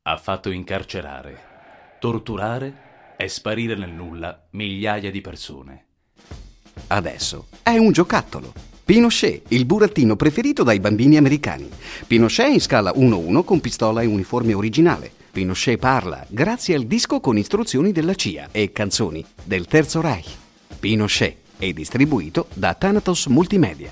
Ha fatto incarcerare, torturare e sparire nel nulla migliaia di persone. Adesso è un giocattolo. Pinochet, il burattino preferito dai bambini americani. Pinochet in scala 1-1 con pistola e uniforme originale. Pinochet parla grazie al disco con istruzioni della CIA e canzoni del Terzo Reich. Pinochet è distribuito da Thanatos Multimedia.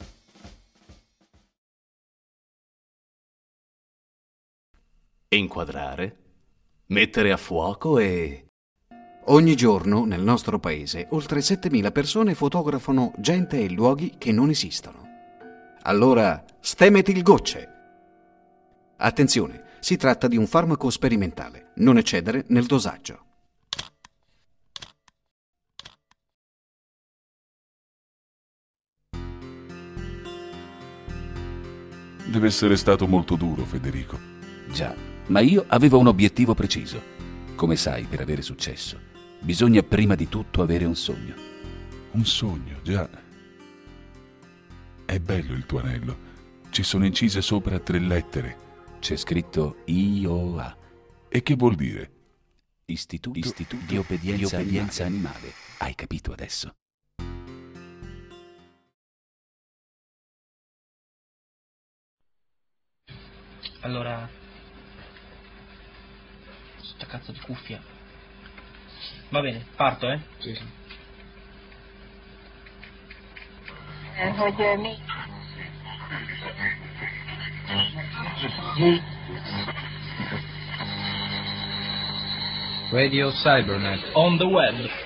Inquadrare, mettere a fuoco e... Ogni giorno nel nostro paese oltre 7.000 persone fotografano gente e luoghi che non esistono. Allora, stemetilgocce! Attenzione, si tratta di un farmaco sperimentale, non eccedere nel dosaggio. Deve essere stato molto duro, Federico. Già, ma io avevo un obiettivo preciso. Come sai, per avere successo, bisogna prima di tutto avere un sogno. Un sogno, già. È bello il tuo anello. Ci sono incise sopra 3 lettere. C'è scritto IOA. E che vuol dire? Istituto di obbedienza animale. Hai capito adesso? Allora, sta cazzo di cuffia. Va bene, parto, Sì. Hogy mi? Radio Cybernet. On the web.